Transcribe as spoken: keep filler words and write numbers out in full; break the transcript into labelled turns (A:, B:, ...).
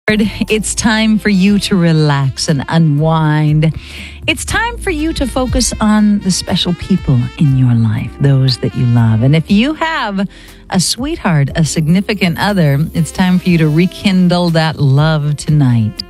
A: It's time for you to relax and unwind. It's time for you to focus on the special people in your life, those that you love. And if you have a sweetheart, a significant other, it's time for you to rekindle that love tonight.